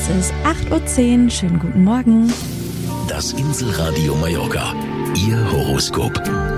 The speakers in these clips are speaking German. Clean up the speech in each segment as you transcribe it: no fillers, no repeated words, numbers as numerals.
Es ist 8:10 Uhr. Schönen guten Morgen. Das Inselradio Mallorca. Ihr Horoskop.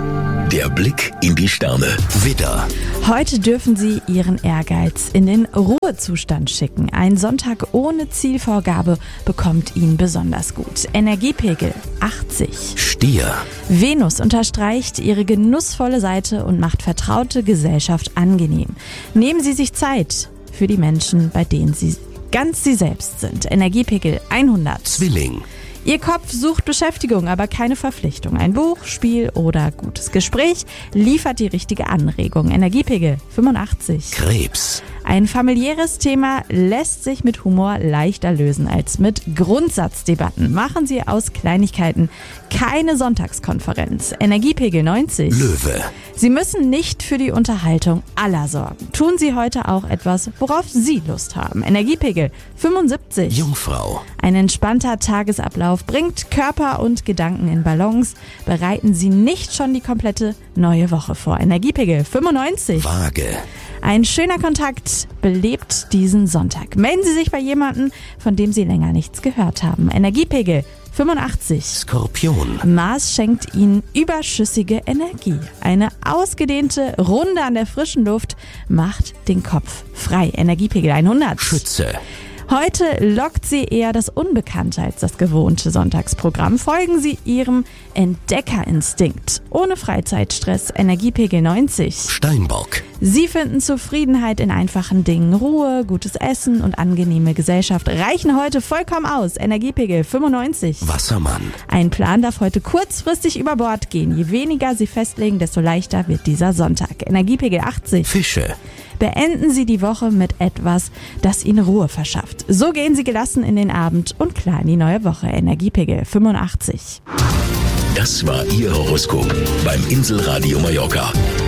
Der Blick in die Sterne. Widder. Heute dürfen Sie Ihren Ehrgeiz in den Ruhezustand schicken. Ein Sonntag ohne Zielvorgabe bekommt Ihnen besonders gut. Energiepegel 80. Stier. Venus unterstreicht Ihre genussvolle Seite und macht vertraute Gesellschaft angenehm. Nehmen Sie sich Zeit für die Menschen, bei denen Sie ganz Sie selbst sind. Energiepegel 100. Zwilling. Ihr Kopf sucht Beschäftigung, aber keine Verpflichtung. Ein Buch, Spiel oder gutes Gespräch liefert die richtige Anregung. Energiepegel 85. Krebs. Ein familiäres Thema lässt sich mit Humor leichter lösen als mit Grundsatzdebatten. Machen Sie aus Kleinigkeiten keine Sonntagskonferenz. Energiepegel 90. Löwe. Sie müssen nicht für die Unterhaltung aller sorgen. Tun Sie heute auch etwas, worauf Sie Lust haben. Energiepegel 75. Jungfrau. Ein entspannter Tagesablauf bringt Körper und Gedanken in Balance. Bereiten Sie nicht schon die komplette neue Woche vor. Energiepegel 95. Waage. Ein schöner Kontakt belebt diesen Sonntag. Melden Sie sich bei jemandem, von dem Sie länger nichts gehört haben. Energiepegel 85. Skorpion. Mars schenkt Ihnen überschüssige Energie. Eine ausgedehnte Runde an der frischen Luft macht den Kopf frei. Energiepegel 100. Schütze. Heute lockt Sie eher das Unbekannte als das gewohnte Sonntagsprogramm. Folgen Sie Ihrem Entdeckerinstinkt. Ohne Freizeitstress. Energiepegel 90. Steinbock. Sie finden Zufriedenheit in einfachen Dingen. Ruhe, gutes Essen und angenehme Gesellschaft reichen heute vollkommen aus. Energiepegel 95. Wassermann. Ein Plan darf heute kurzfristig über Bord gehen. Je weniger Sie festlegen, desto leichter wird dieser Sonntag. Energiepegel 80. Fische. Beenden Sie die Woche mit etwas, das Ihnen Ruhe verschafft. So gehen Sie gelassen in den Abend und klar in die neue Woche. Energiepegel 85. Das war Ihr Horoskop beim Inselradio Mallorca.